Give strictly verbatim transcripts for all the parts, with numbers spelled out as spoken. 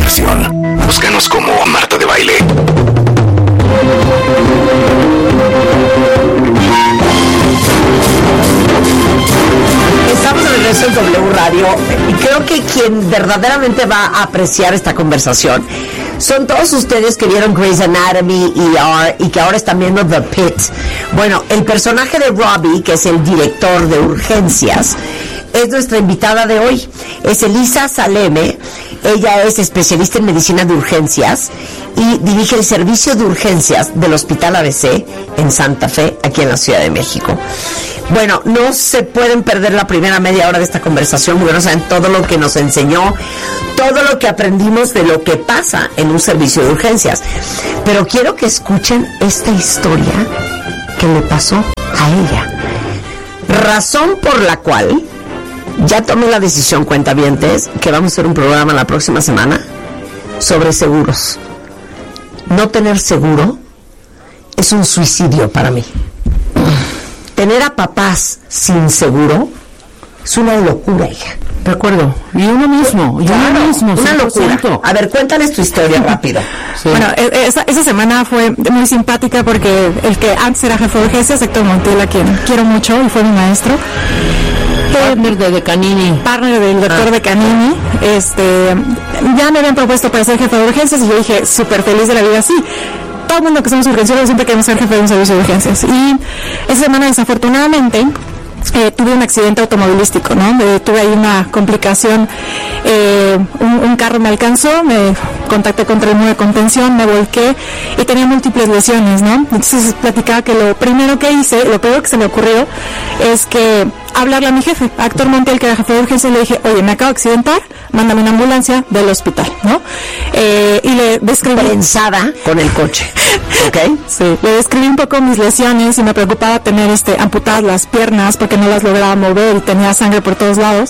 diversión. Búscanos como Marta de Baile. Estamos de regreso en W Radio y creo que quien verdaderamente va a apreciar esta conversación son todos ustedes que vieron Grey's Anatomy, E R y que ahora están viendo The Pitt. Bueno, el personaje de Robbie, que es el director de urgencias, es nuestra invitada de hoy. Es Elisa Saleme. Ella es especialista en medicina de urgencias y dirige el servicio de urgencias del Hospital A B C en Santa Fe, aquí en la Ciudad de México. Bueno, no se pueden perder la primera media hora de esta conversación porque no saben todo lo que nos enseñó, todo lo que aprendimos de lo que pasa en un servicio de urgencias. Pero quiero que escuchen esta historia que le pasó a ella. Razón por la cual ya tomé la decisión, cuentavientes, que vamos a hacer un programa la próxima semana sobre seguros. No tener seguro es un suicidio para mí. Tener a papás sin seguro es una locura, hija. De acuerdo. Y uno mismo, y claro, uno mismo, una locura. A ver, cuéntales tu historia rápido. Sí. Bueno, esa, esa semana fue muy simpática porque el que antes era jefe de urgencias, Héctor Montiel, a quien quiero mucho y fue mi maestro, partner de Canini, partner del doctor ah. de Canini, este, ya me habían propuesto para ser jefe de urgencias y yo dije, súper feliz de la vida, sí. Todo el mundo que somos urgenciólogos siempre queremos ser jefe de un servicio de urgencias. Y esa semana, desafortunadamente, eh, tuve un accidente automovilístico, ¿no? Eh, tuve ahí una complicación, eh, un, un carro me alcanzó, me contacté contra el muro de contención, me volqué y tenía múltiples lesiones, ¿no? Entonces platicaba que lo primero que hice, lo primero que se me ocurrió es que hablarle a mi jefe, a Héctor Montiel, que era jefe de urgencia, le dije, oye, me acabo de accidentar, mándame una ambulancia del hospital, ¿no? Eh, y le describí... Pensada con el coche, ¿ok? Sí, le describí un poco mis lesiones y me preocupaba tener este amputadas las piernas porque no las lograba mover y tenía sangre por todos lados.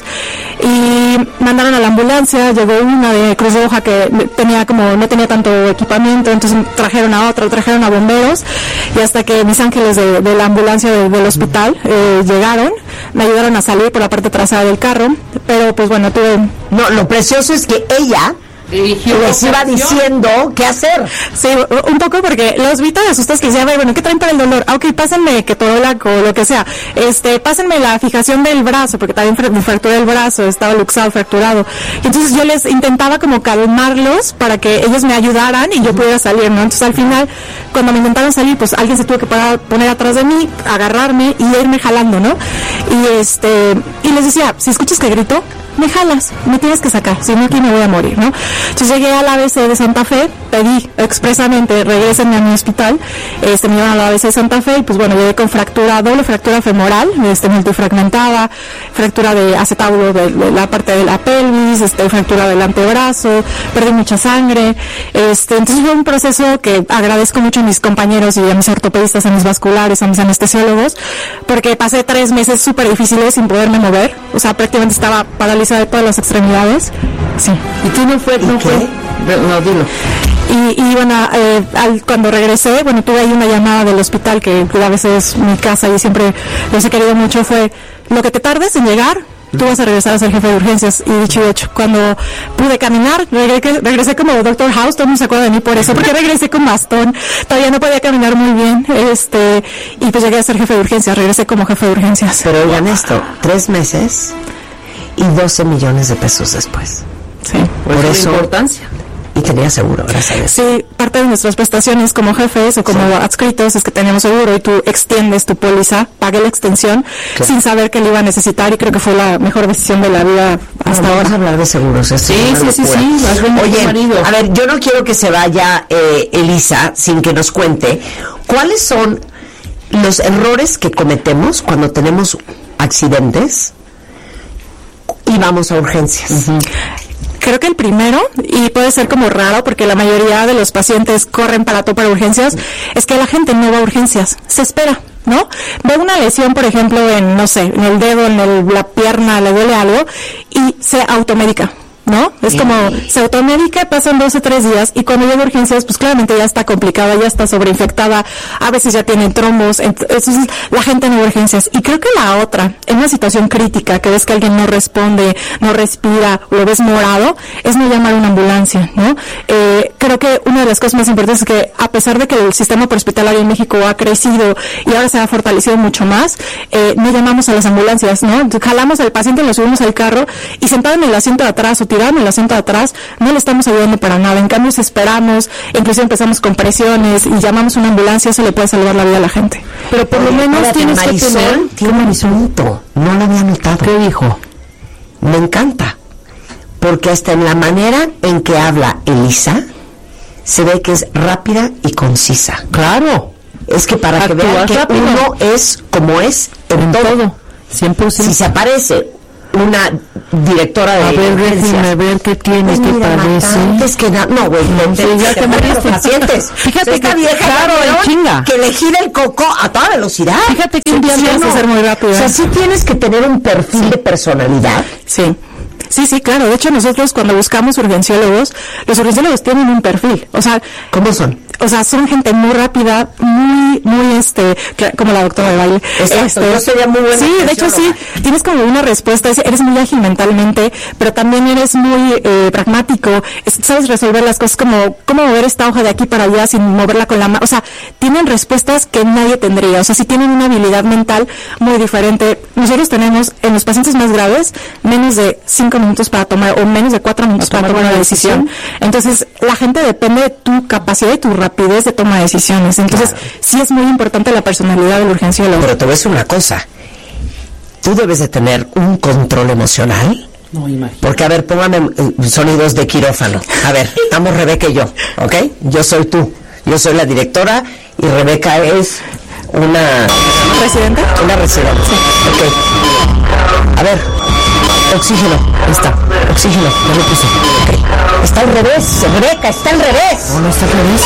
Y mandaron a la ambulancia, llegó una de Cruz Roja que tenía como, no tenía tanto equipamiento, entonces trajeron a otra, trajeron a bomberos y hasta que mis ángeles de, de la ambulancia de, del hospital eh, llegaron, me ayudaron a salir por la parte trasera del carro, pero pues bueno, tuve... No, lo precioso es que ella les iba diciendo qué hacer. Sí, un poco porque los vi tan asustados que decía, bueno, ¿qué traen para el dolor? Ah, ok, pásenme ketorolac o lo que sea. Este, pásenme la fijación del brazo, porque también me fracturé el brazo, estaba luxado, fracturado. Y entonces yo les intentaba como calmarlos para que ellos me ayudaran y yo pudiera salir, ¿no? Entonces al final, cuando me intentaron salir, pues alguien se tuvo que parar, poner atrás de mí, agarrarme y irme jalando, ¿no? Y este, y les decía, si escuchas que grito, me jalas, me tienes que sacar, si no aquí me voy a morir, ¿no? Entonces llegué al A B C de Santa Fe, pedí expresamente, regrésenme a mi hospital, este, me llevaron al A B C de Santa Fe y pues bueno, llegué con fractura, doble fractura femoral, este, multifragmentada, fractura de acetábulo de, de la parte de la pelvis, este, fractura del antebrazo, perdí mucha sangre, este, entonces fue un proceso que agradezco mucho a mis compañeros y a mis ortopedistas, a mis vasculares, a mis anestesiólogos, porque pasé tres meses súper difíciles sin poderme mover, o sea, prácticamente estaba paralizada de todas las extremidades. Sí. ¿Y tú no fue? No fue. No, dilo. Y, y bueno, eh, al, cuando regresé, bueno, tuve ahí una llamada del hospital, que a veces es mi casa y siempre los he querido mucho, fue, lo que te tardes en llegar, tú vas a regresar a ser jefe de urgencias. Y dicho y hecho, cuando pude caminar, regresé, regresé como Doctor House, todo el mundo se acuerda de mí por eso, porque regresé con bastón, todavía no podía caminar muy bien, este, y pues llegué a ser jefe de urgencias, regresé como jefe de urgencias. Pero oigan esto, tres meses y doce millones de pesos después. Sí, por pues eso. La importancia. Y tenía seguro, gracias a Dios. Sí, parte de nuestras prestaciones como jefes o como sí. adscritos es que tenemos seguro y tú extiendes tu póliza, pagué la extensión claro. sin saber que lo iba a necesitar y creo que fue la mejor decisión de la vida hasta no, ahora. Vamos a hablar de seguros. Sí, sí, sí, sí, sí. Oye, a ver, yo no quiero que se vaya eh, Elisa sin que nos cuente cuáles son los errores que cometemos cuando tenemos accidentes y vamos a urgencias. Uh-huh. Creo que el primero, y puede ser como raro porque la mayoría de los pacientes corren para todo para urgencias, es que la gente no va a urgencias, se espera, ¿no? Ve una lesión, por ejemplo, en, no sé, en el dedo, en el, la pierna, le duele algo, y se automedica. ¿no? Es como, se automedica, pasan dos o tres días, y cuando llega a urgencias, pues claramente ya está complicada, ya está sobreinfectada, a veces ya tienen trombos, entonces la gente en urgencias. Y creo que la otra, en una situación crítica, que ves que alguien no responde, no respira, lo ves morado, es no llamar a una ambulancia, ¿no? Eh, creo que una de las cosas más importantes es que, a pesar de que el sistema prehospitalario en México ha crecido y ahora se ha fortalecido mucho más, eh, no llamamos a las ambulancias, ¿no? Entonces, jalamos al paciente, lo subimos al carro, y sentado en el asiento de atrás o tirado en el asiento de atrás, no le estamos ayudando para nada. En cambio, si esperamos, incluso empezamos con presiones y llamamos a una ambulancia, eso le puede salvar la vida a la gente. Pero por lo menos espérate, tienes Marisol, que tener... Tiene Marisol, no lo había notado. ¿Qué dijo? Me encanta, porque hasta en la manera en que habla Elisa, se ve que es rápida y concisa. Claro. Es que para que vean que rápido. Uno es como es en, en todo. todo. cien por ciento. Si se aparece una directora de a ver, déjame ver qué tienes, pues qué parece. Antes que nada, no, güey, no, sí, ya te moriste. Pacientes. Fíjate esta que vieja claro, el chinga. Que le gira el coco a toda velocidad. Fíjate que un día sí, tienes que ser muy rápido. O sea, sí tienes que tener un perfil sí. de personalidad. Sí. Sí, sí, claro. De hecho, nosotros cuando buscamos urgenciólogos, los urgenciólogos tienen un perfil. O sea, ¿cómo son? O sea, son gente muy rápida, muy, muy, este, como la doctora de baile. Exacto, este, yo sería muy buena. Sí, de hecho sí, tienes como una respuesta, eres muy ágil mentalmente, pero también eres muy eh, pragmático, es, sabes resolver las cosas como, cómo mover esta hoja de aquí para allá sin moverla con la mano. O sea, tienen respuestas que nadie tendría. O sea, sí tienen una habilidad mental muy diferente. Nosotros tenemos, en los pacientes más graves, menos de cinco minutos para tomar, o menos de cuatro minutos para tomar una decisión. Entonces, la gente depende de tu capacidad y tu rapidez de toma de decisiones. Entonces, claro. sí es muy importante la personalidad del urgenciólogo. Pero te voy a decir una cosa. Tú debes de tener un control emocional. No, imagínate. Porque, a ver, póngame sonidos de quirófano. A ver, estamos Rebeca y yo, ¿ok? Yo soy tú. Yo soy la directora y Rebeca es una... ¿Residente? Una residente. Sí. Ok. A ver, oxígeno. Ahí está. Oxígeno. Ya lo puse. Ok. Está al revés. Rebeca, está al revés. No, no está al revés.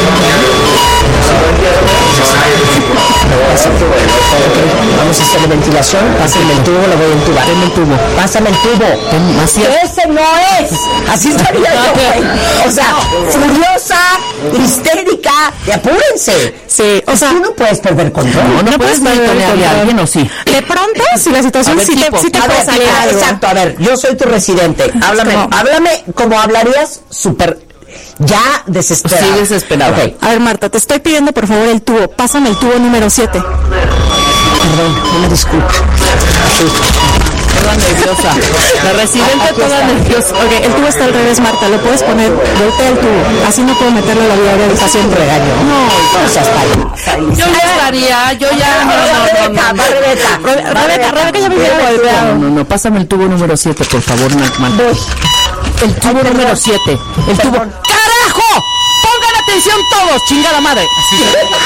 Okay. Vamos a hacer ventilación. Pásame el tubo, lo voy a entubar. Deme el tubo. Pásame el tubo. Así es. Ese no es. Así estaría yo, güey. O sea, furiosa, histérica. Y apúrense. Sí, o sea, tú no puedes perder control. No, no, no puedes perder a alguien, ¿o sí? De pronto, si la situación sí te, sí te puede salir algo. Exacto, a ver, yo soy tu residente. Háblame, como, háblame como hablarías súper ya desesperada. Sí, desesperada. Okay. A ver, Marta, te estoy pidiendo por favor el tubo. Pásame el tubo número siete. Perdón, una disculpa. Sí. Toda nerviosa. La residente toda nerviosa. Ok, el tubo está al revés, Marta. Lo puedes poner, voltea el tubo. Así no puedo meterle a la vida del paciente. Regaño. No, no seas payasa. Yo ya estaría, yo ya. No, no, Rebeca, no, Rebeca. Rebeca, Rebeca ya me hubiera golpeado. No, no, no, pásame el tubo número siete, por favor, Marta. El tubo número siete. El tubo. ¡Carajo! ¡Pongan atención todos! ¡Chingada madre! Así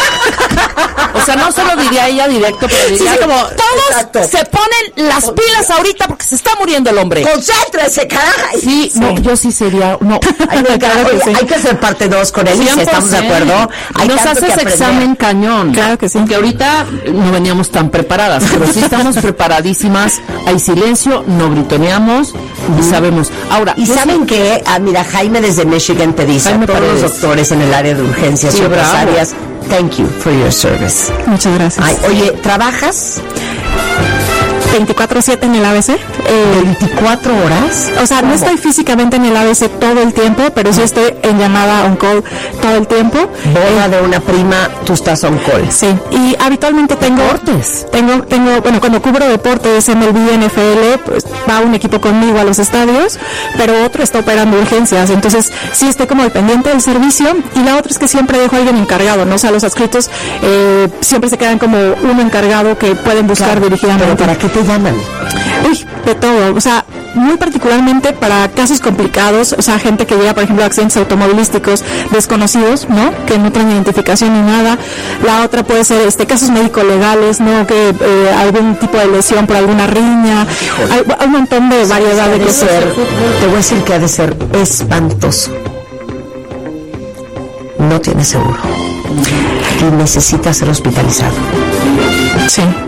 o sea, no solo diría ella directo, pero diría sí, sí, como todos exacto. Se ponen las pilas ahorita porque se está muriendo el hombre. ¡Concéntrese, caray! Sí, sí. No, yo sí sería... No. Hay, que, claro que sí. Hay que hacer parte dos con él, si estamos de acuerdo. Hay Nos haces examen cañón. Claro que sí. Que ahorita no veníamos tan preparadas, pero sí estamos preparadísimas. Hay silencio, no gritoneamos y sabemos. Ahora, ¿y saben sí? qué? Ah, mira, Jaime desde Michigan te dice, Jaime a todos Paredes. Los doctores en el área de urgencias sí, y otras áreas, thank you for your service. Muchas gracias. Ay, oye, ¿trabajas? veinticuatro siete en el A B C. Eh, ¿veinticuatro horas? O sea, no estoy físicamente en el A B C todo el tiempo, pero sí estoy en llamada on call todo el tiempo. Boda eh, de una prima, tú estás on call. Sí, y habitualmente tengo... ¿Deportes? Tengo, tengo, bueno, cuando cubro deportes en el M L B, N F L, pues va un equipo conmigo a los estadios, pero otro está operando urgencias, entonces sí estoy como dependiente del servicio, y la otra es que siempre dejo a alguien encargado, ¿no? O sea, los adscritos eh, siempre se quedan como uno encargado que pueden buscar claro, dirigidamente. ¿Pero para qué te llaman? Uy, de todo, o sea, muy particularmente para casos complicados, o sea, gente que llega, por ejemplo, a accidentes automovilísticos desconocidos, ¿no? Que no traen identificación ni nada. La otra puede ser este casos médico-legales, ¿no? Que eh, algún tipo de lesión por alguna riña. Hay, hay un montón de variedad de cosas. Te voy a decir que ha de ser espantoso. No tiene seguro y necesita ser hospitalizado. Sí.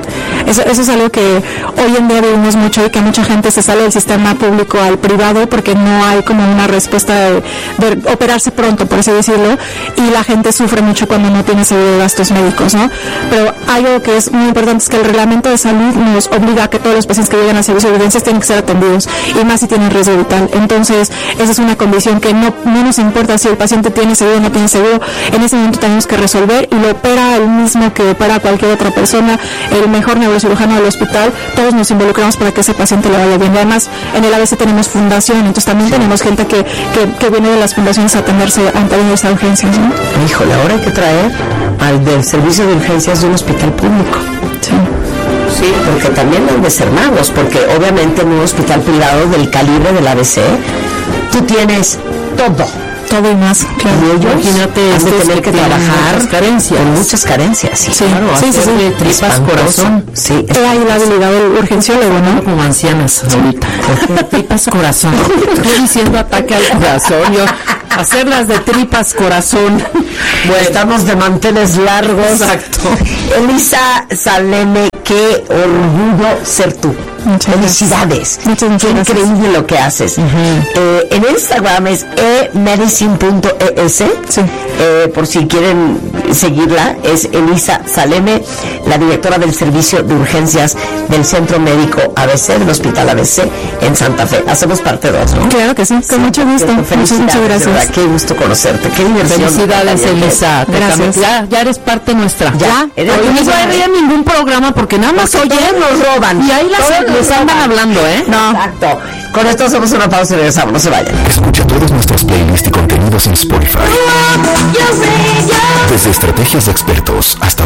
Eso, eso es algo que hoy en día vivimos mucho y que mucha gente se sale del sistema público al privado porque no hay como una respuesta de, de operarse pronto, por así decirlo, y la gente sufre mucho cuando no tiene seguro de gastos médicos, ¿no? Pero algo que es muy importante es que el reglamento de salud nos obliga a que todos los pacientes que llegan al servicio de urgencias tienen que ser atendidos, y más si tienen riesgo vital. Entonces, esa es una condición que no, no nos importa si el paciente tiene seguro o no tiene seguro, en ese momento tenemos que resolver, y lo opera el mismo que opera cualquier otra persona, el mejor neurocirujano del hospital. Todos nos involucramos para que ese paciente le vaya bien. Y además, en el A B C tenemos fundación, entonces también sí. tenemos gente que, que, que viene de las fundaciones a atenderse ante las urgencias, ¿no? Híjole, ahora hay que traer al del servicio de urgencias de un hospital público. Sí. Sí, porque también han de ser magos, porque obviamente en un hospital privado del calibre del A B C, tú tienes todo. Todo y más, claro. Y ellos Imagínate, han de este tener que trabajar muchas carencias. con muchas carencias. Sí, Sí, claro, sí, sí, hacerle sí. tripas, Espantoso. corazón. Sí, He ahí la habilidad del urgenciólogo, ¿no? Como ancianas ahorita. Tripas corazón. Estoy diciendo ataque al corazón. Yo, hacerlas de tripas corazón. Bueno, estamos de manteles largos. Exacto. Elisa Saleme, qué orgullo ser tú. Muchas Felicidades. gracias. Muchas, muchas qué gracias. increíble lo que haces. Uh-huh. eh, en Instagram es e medicine punto e s. Sí. Eh, por si quieren seguirla, es Elisa Saleme, la directora del servicio de urgencias del Centro Médico A B C, del Hospital A B C en Santa Fe. Hacemos parte dos, ¿no? Claro que sí, con Sí, mucho gusto. cierto. Muchas, muchas De gracias. verdad, qué gusto conocerte. Qué diversión. Felicidades, Elisa. Te Gracias. cam- Ya, ya eres parte nuestra. Ya, eres Oye, no nuestra. voy a ir a ningún programa porque nada más Porque oye. todos nos roban. Y ahí las, Todos nos les andan roban. hablando, ¿eh? No. Exacto. Con esto hacemos una pausa y regresamos. No se vayan. Escucha todos nuestros playlists y contenidos en Spotify. Desde estrategias de expertos hasta